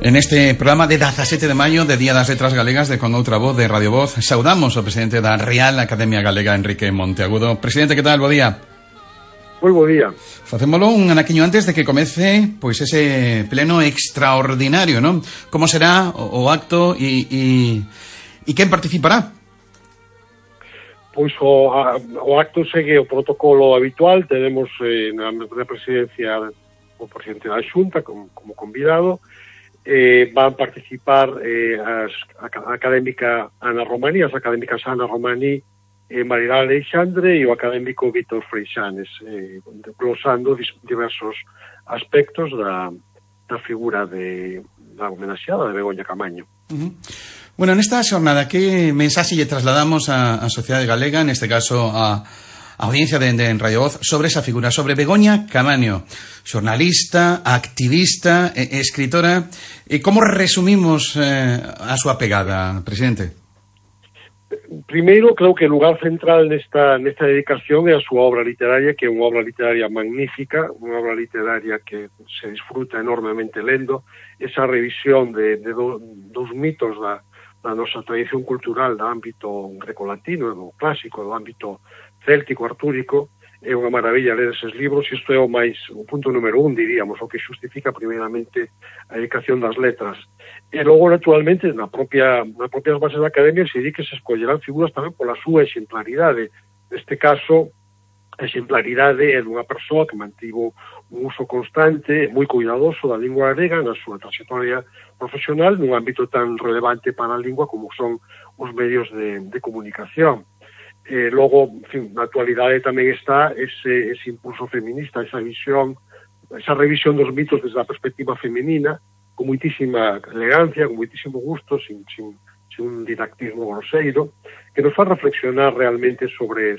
En este programa de 17 de maio de Día das Letras Galegas de Con Outra Voz de Radio Voz saudamos ao presidente da Real Academia Galega, Enrique Monteagudo. Presidente, que tal? Bo día. Moi bo día. Facémolo un anaquiño antes de que comece pois ese pleno extraordinario, non? Como será o acto e quen participará? Pois o acto segue o protocolo habitual. Tenemos na presidencia o presidente da Xunta como convidado. Van participar a académica Ana Romaní, as académicas Ana Romaní, Marilá Aleixandre e o académico Víctor Freixanes, glosando diversos aspectos da figura da homenaxeada de Begoña Camaño. Bueno, nesta xornada, que mensaxe lle trasladamos á sociedade galega, neste caso a audiencia de Radio Voz, sobre esa figura, sobre Begoña Camaño, xornalista, activista, escritora? Como resumimos a súa pegada, presidente? Primeiro, creo que o lugar central nesta dedicación é a súa obra literaria, que é unha obra literaria magnífica, unha obra literaria que se disfruta enormemente lendo. Esa revisión de dos mitos da nosa tradición cultural, do ámbito grecolatino, do clásico, do ámbito céltico, artúrico, é unha maravilla ler eses libros, e isto é o punto número 1, diríamos, o que justifica primeiramente a dedicación das letras. E logo, naturalmente, nas propias bases da Academia se di que se escollerán figuras tamén pola súa exemplaridade. Neste caso, a exemplaridade é dunha persoa que mantivo un uso constante, moi cuidadoso da lingua galega na súa trayectoria profesional nun ámbito tan relevante para a lingua como son os medios de comunicación. Logo, en fin, na actualidade tamén está ese impulso feminista, esa revisión dos mitos desde a perspectiva femenina, con moitísima elegancia, con moitísimo gusto, sin un didactismo groseiro, que nos fa reflexionar realmente sobre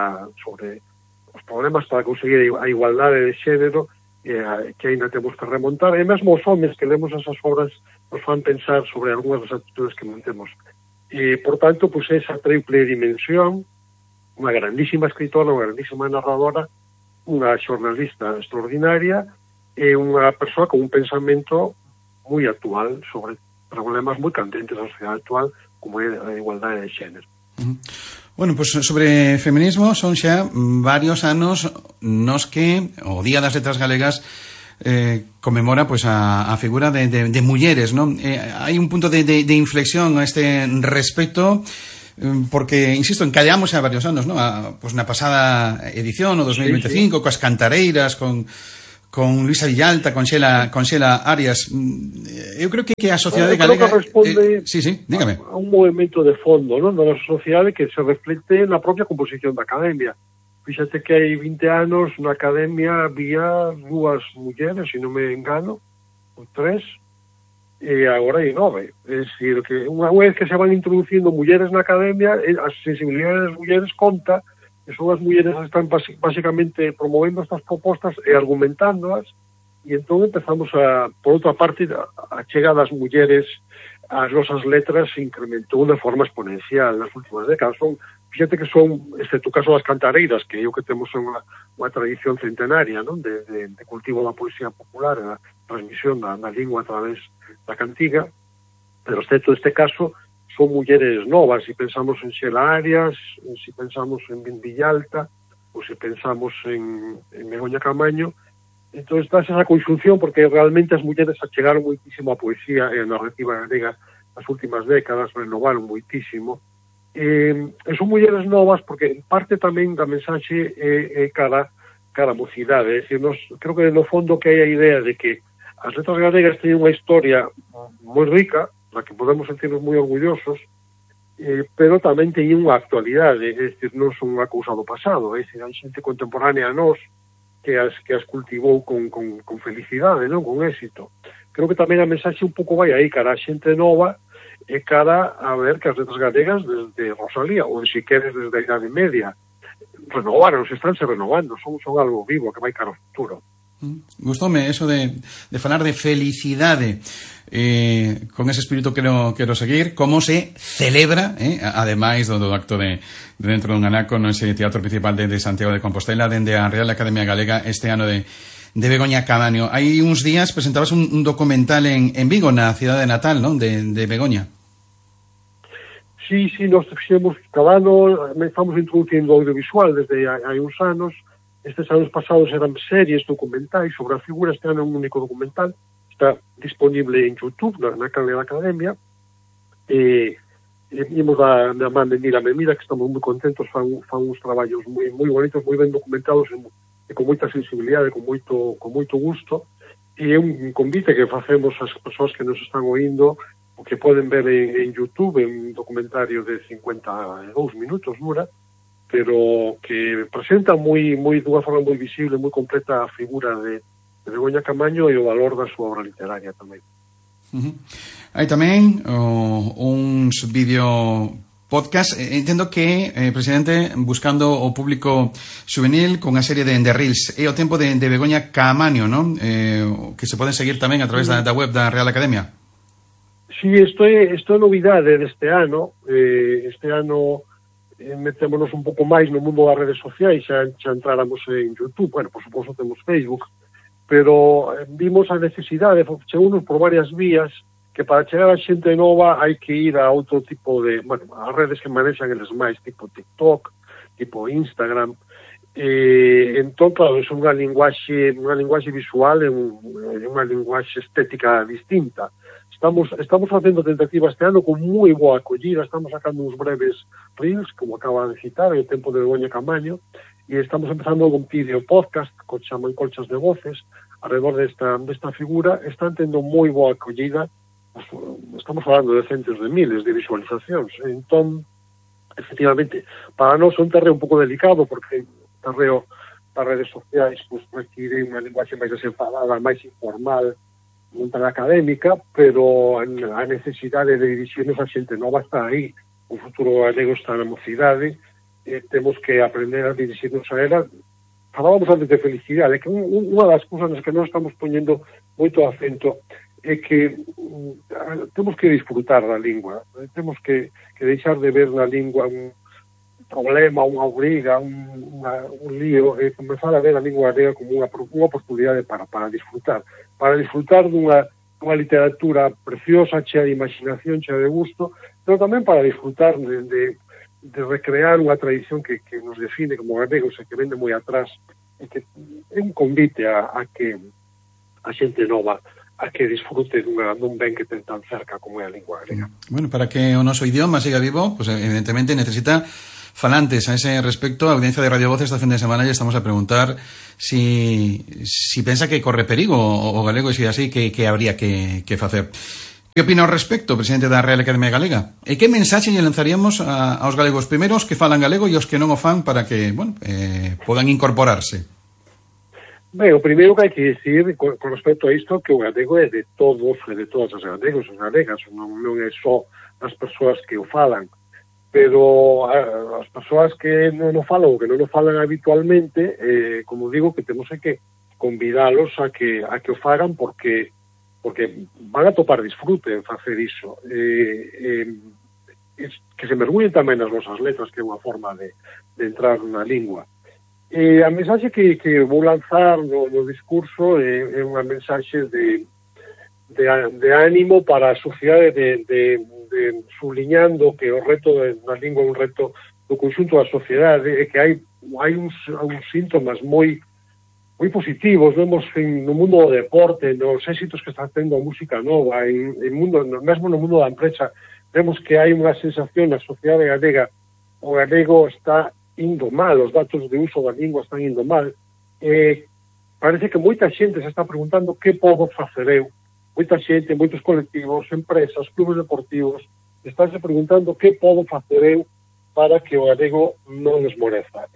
os problemas para conseguir a igualdade de xénero, que ainda temos que remontar, e mesmo os homes que lemos esas obras nos fan pensar sobre algunhas das actitudes que mantemos. Por tanto, pues esa triple dimensión, unha grandísima escritora, unha grandísima narradora, unha xornalista extraordinaria e unha persoa con un pensamento moi actual sobre problemas moi candentes da sociedade actual, como é a igualdade de xénero. Bueno, pues sobre feminismo son xa varios anos nos que o Día das Letras Galegas conmemora pues a figura de mulleres, ¿no? Hai un punto de inflexión a este respecto, porque, insisto, encadeamos a varios anos, ¿no? Pues na pasada edición, o 2025, sí. Coas cantareiras, con Luisa Villalta, con Xela Arias. Eu creo que a sociedade galega responde sí, dígame. A un movimento de fondo, ¿no? Da nosa sociedade que se reflecte na propia composición da Academia. Fíxate que hai 20 anos na Academia había 2 mulleres, se non me engano, ou 3, e agora hai 9. É dicir, que unha vez que se van introducindo mulleres na Academia, a sensibilidade das mulleres conta, e son as mulleres que están basicamente promovendo estas propostas e argumentándoas, e entón empezamos por outra parte, a chegada das mulleres as nosas letras se incrementou de forma exponencial nas últimas décadas. Fíjate que excepto o caso das cantareiras, que é o que temos unha tradición centenaria, non? De cultivo da poesía popular, a transmisión da lingua a través da cantiga, pero excepto este caso, son mulleres novas. Se pensamos en Xela Arias, se pensamos en Villalta, ou se pensamos en Begoña Camaño, entón está esa conxunción, porque realmente as mulleres achegaron moitísimo a poesía e a narrativa galega nas últimas décadas, renovaron moitísimo, e son mulleres novas porque en parte tamén da mensaxe é cara a mocidade. É dicir, creo que no fondo que hai a idea de que as letras galegas teñen unha historia moi rica, na que podemos sentirnos moi orgullosos, pero tamén teñen unha actualidade, é dicir, non son unha cousa do pasado, é dicir, hai xente contemporánea a nós que as cultivou con felicidade, non, con éxito. Creo que tamén a mensaxe un pouco vai aí, cara a xente nova, e cara a ver que as letras galegas desde Rosalía, ou se queres desde a Idade Media, renovaron, estánse renovando, son algo vivo que vai cara ao futuro. Gustoume eso de falar de felicidade, con ese espírito quero seguir. Como se celebra, ademais do acto de dentro dun anaco no ese teatro principal de Santiago de Compostela, dende a Real Academia Galega, este ano de Begoña Caamaño. Hai uns días presentabas un documental en Vigo, na cidade natal, non? De Begoña. Sí, nós fixemos cada ano, estamos introducindo audiovisual desde hai uns anos. Estes anos pasados eran series documentais sobre a figura. Este ano é un único documental, está disponible en YouTube, na canal da Academia. Imos da man de Mira Memira, que estamos moi contentos, fan uns traballos moi bonitos, moi ben documentados e con moita sensibilidade, con moito gusto. E é un convite que facemos ás persoas que nos están oindo, o que poden ver en YouTube, en un documentario de 52 minutos dura, pero que presenta dunha forma moi visible, moi completa a figura de Begoña Caamaño e o valor da súa obra literaria tamén. Hai tamén uns vídeo podcast. Entendo que, presidente, buscando o público juvenil con a serie de Reels. É o tempo de Begoña Caamaño, non? Que se poden seguir tamén a través da web da Real Academia. Sí, isto é novidade deste ano. Este ano metémonos un pouco máis no mundo das redes sociais, xa entráramos en YouTube, bueno, por suposto temos Facebook, pero vimos a necesidade, chegounos por varias vías, que para chegar a xente nova hai que ir a outro tipo de, bueno, as redes que manexan eles máis, tipo TikTok, tipo Instagram. Entón, claro, é unha linguaxe visual e unha linguaxe estética distinta. Estamos facendo tentativas este ano con moi boa acollida, estamos sacando uns breves reels, como acaba de citar, o tempo de Begoña Caamaño, e estamos empezando con vídeo podcast, que chaman Colchas de Voces, alrededor desta figura. Están tendo moi boa acollida, estamos falando de centos de miles de visualizacións. Entón, efectivamente, para nós é un terreo un pouco delicado, porque o terreo das redes sociais pues, require unha linguaxe máis desenfadada, máis informal, non tan académica, pero a necesidade de dirixirnos a xente nova está aí. O futuro galego está na mocidade, temos que aprender a dirixirnos a ela. Falábamos antes de felicidade, que unha das cousas nas que nós estamos poñendo moito acento é que temos que disfrutar da lingua, temos que deixar de ver na lingua un problema, unha obriga, un lío, e comenzar a ver a lingua galega como unha oportunidade para disfrutar dunha literatura preciosa, chea de imaginación, chea de gusto, pero tamén para disfrutar de recrear unha tradición que nos define como galegos e que vende moi atrás, e que é un convite a que a xente nova a que disfrute dun ben que ten tan cerca como é a lingua galega. Bueno, para que o noso idioma siga vivo, pues evidentemente necesita falantes. A ese respecto, a audiencia de Radio Voz esta fin de semana ya estamos a preguntar si pensa que corre perigo o galego, e se así, que habría que facer. Que opina ao respecto, presidente da Real Academia Galega? E que mensaxe lle lanzaríamos aos galegos primeiros que falan galego e os que non o fan para que, bueno, podan incorporarse? Ben, o primeiro que hai que dicir con respecto a isto que o galego é de todos e de todas as galegos e galegas, non é só as persoas que o falan, pero as persoas que non o falan ou que non o falan habitualmente, como digo, que temos que convidalos a que o fagan porque van a topar disfrute en facer iso. Que se mergullen tamén nas nosas letras, que é unha forma de entrar na lingua. A mensaxe que vou lanzar no discurso é unha mensaxe de ánimo para a sociedade, de subliñando que o reto da lingua é un reto do conxunto da sociedade, e que hai uns síntomas moi positivos. Vemos no mundo do deporte, nos éxitos que está tendo a música nova, mesmo no mundo da empresa, vemos que hai unha sensación na sociedade galega. O galego está indo mal, os datos de uso da lingua están indo mal. Parece que moita xente se está preguntando que podo facer eu. Moita xente, moitos colectivos, empresas, clubes deportivos, estánse preguntando que podo facer eu para que o galego non esmoreza.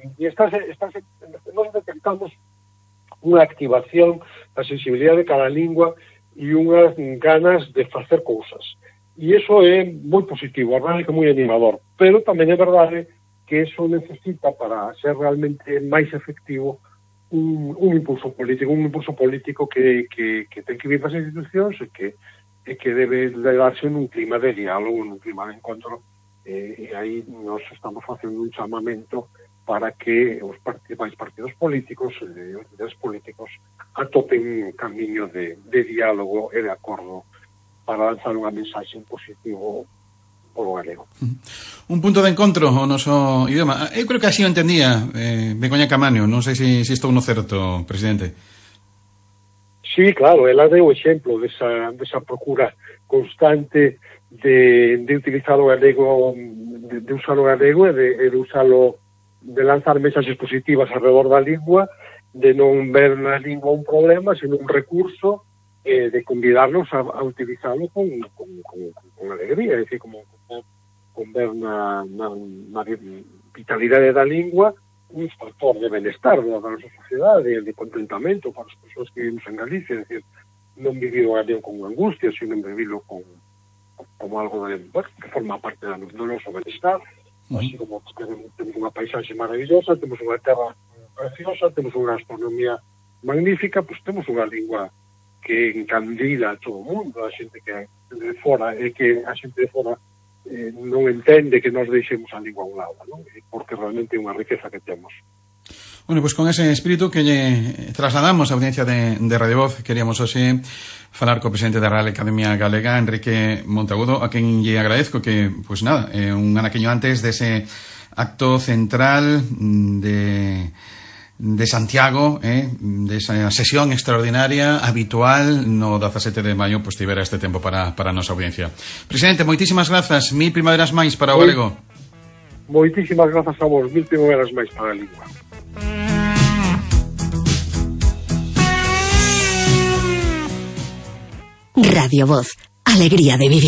Nós detectamos unha activación da sensibilidade de cada lingua e unhas ganas de facer cousas. E iso é moi positivo, a verdade que é moi animador. Pero tamén é verdade que eso necesita, para ser realmente máis efectivo, un impulso político que ten que vir para as institucións e que debe darse nun clima de diálogo, nun clima de encontro, e aí nós estamos facendo un chamamento para que os partidos políticos e os líderes políticos atopen un camiño de diálogo e de acordo para lanzar unha mensaxe en positivo polo galego. Un punto de encontro ao noso idioma. Eu creo que así o entendía Begoña Caamaño. Non sei se estou no certo, presidente. Sí, claro, ela deu exemplo desa procura constante de utilizar o galego, de usar o galego e de usalo, de lanzar mensaxes positivas alrededor da lingua, de non ver na lingua un problema, sino un recurso, de convidarnos a utilizarlo con alegría, é dicir, con ver na vitalidade da lingua un factor de benestar da nosa sociedade, de contentamento para as persoas que vivimos en Galicia, é dicir, non vivir o galego con angustia, sino vivirlo como algo que forma parte do noso benestar. Así como temos unha paisaxe maravillosa, temos unha terra preciosa, temos unha gastronomía magnífica, pois temos unha lingua que encandila a todo o mundo, a xente que de fora, e que a xente de fora non entende que nos deixemos a lingua a un lado, non? Porque realmente é unha riqueza que temos. Bueno, pues con ese espírito que lle trasladamos a audiencia de Radio Voz, queríamos hoxe falar co presidente da Real Academia Galega, Enrique Monteagudo, a quen lle agradezco que, pues nada, un anaqueño antes dese acto central de Santiago, desa sesión extraordinaria habitual no 17 de maio, pues tivera este tempo para a nosa audiencia. Presidente, moitísimas grazas, 1000 primaveras máis para o galego. Moitísimas grazas a vos, 1000 primaveras máis para a lingua. Radio Voz, alegría de vivir.